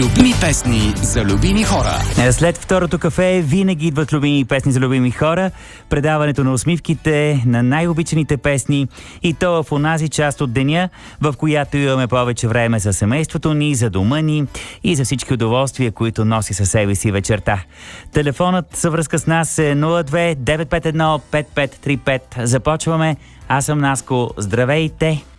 Любими песни за любими хора. След второто кафе винаги идват любими песни за любими хора. Предаването на усмивките, на най-обичаните песни, и то в онази част от деня, в която имаме повече време за семейството ни, за дома ни и за всички удоволствия, които носи със себе си вечерта. Телефонът за връзка с нас е 02 951 5535. Започваме. Аз съм Наско. Здравейте!